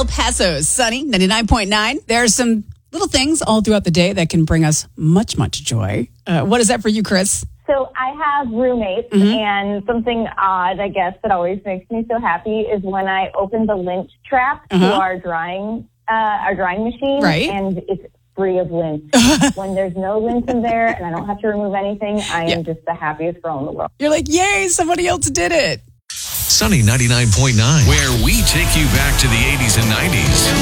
El Paso's Sunny 99.9. There are some little things all throughout the day that can bring us much, much joy. What is that for you, Chris? So I have roommates, and something odd, I guess, that always makes me so happy is when I open the lint trap to our drying machine, Right. and it's free of lint. When there's no lint in there and I don't have to remove anything, I am just the happiest girl in the world. You're like, yay, somebody else did it. Sunny 99.9, where we take you back to the 80s and 90s.